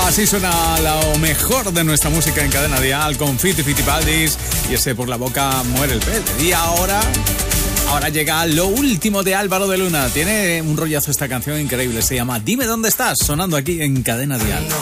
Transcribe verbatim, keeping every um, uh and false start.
Así suena lo mejor de nuestra música en Cadena Dial con Fiti Fitipaldis y ese Por la boca muere el pez. Y ahora, ahora llega lo último de Álvaro de Luna. Tiene un rollazo esta canción increíble. Se llama Dime dónde estás, sonando aquí en Cadena Dial. No